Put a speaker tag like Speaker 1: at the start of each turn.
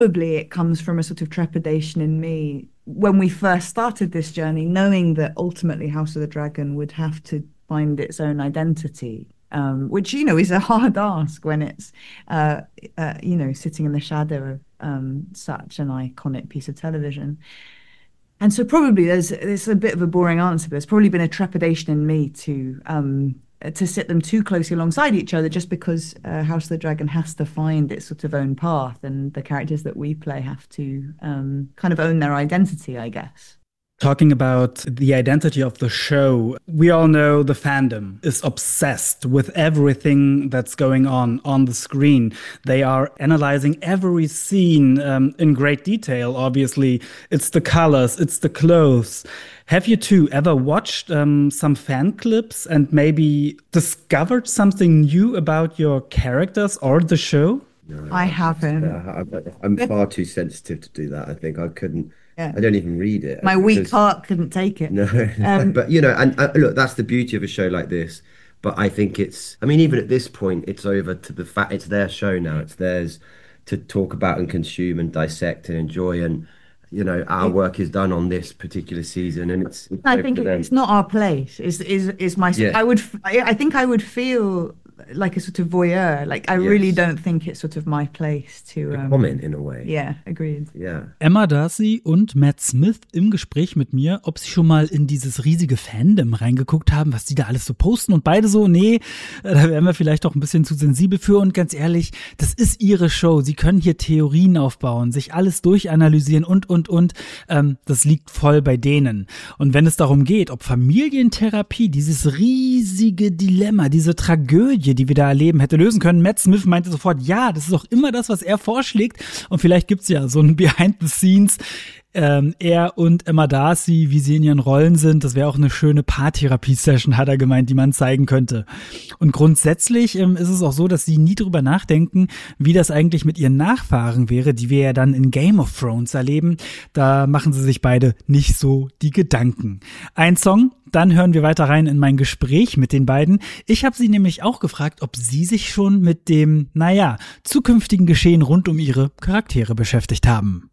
Speaker 1: Probably it comes from a sort of trepidation in me when we first started this journey, knowing that ultimately House of the Dragon would have to find its own identity, which, is a hard ask when it's, sitting in the shadow of such an iconic piece of television. And so probably there's a bit of a boring answer, but there's probably been a trepidation in me to sit them too closely alongside each other, just because House of the Dragon has to find its sort of own path, and the characters that we play have to kind of own their identity, I guess.
Speaker 2: Talking about the identity of the show, we all know the fandom is obsessed with everything that's going on the screen. They are analyzing every scene in great detail, obviously. It's the colors, it's the clothes. Have you two ever watched some fan clips and maybe discovered something new about your characters or the show?
Speaker 3: No,
Speaker 1: I haven't.
Speaker 3: I'm far too sensitive to do that. I think I couldn't.
Speaker 1: Yeah.
Speaker 3: I don't even read it.
Speaker 1: My weak heart couldn't take it.
Speaker 3: No, but and look, that's the beauty of a show like this. But I think even at this point, it's over to the fact it's their show now. It's theirs to talk about and consume and dissect and enjoy. And our work is done on this particular season, and it's
Speaker 1: I think it's not our place. Is my
Speaker 3: Yeah.
Speaker 1: I think I would feel like a sort of voyeur. Like I really don't think it's sort of my place to
Speaker 3: comment in a way.
Speaker 1: Yeah, agreed.
Speaker 3: Yeah.
Speaker 2: Emma Darcy und Matt Smith im Gespräch mit mir, ob sie schon mal in dieses riesige Fandom reingeguckt haben, was die da alles so posten, und beide so, nee, da wären wir vielleicht doch ein bisschen zu sensibel für, und ganz ehrlich, das ist ihre Show, sie können hier Theorien aufbauen, sich alles durchanalysieren und, das liegt voll bei denen. Und wenn es darum geht, ob Familientherapie, dieses riesige Dilemma, diese Tragödie, die wir da erleben, hätte lösen können, Matt Smith meinte sofort, ja, das ist auch immer das, was er vorschlägt, und vielleicht gibt's ja so ein Behind the Scenes, er und Emma Darcy, wie sie in ihren Rollen sind, das wäre auch eine schöne Paartherapie-Session, hat er gemeint, die man zeigen könnte. Und grundsätzlich ist es auch so, dass sie nie drüber nachdenken, wie das eigentlich mit ihren Nachfahren wäre, die wir ja dann in Game of Thrones erleben. Da machen sie sich beide nicht so die Gedanken. Ein Song, dann hören wir weiter rein in mein Gespräch mit den beiden. Ich habe sie nämlich auch gefragt, ob sie sich schon mit dem, zukünftigen Geschehen rund um ihre Charaktere beschäftigt haben.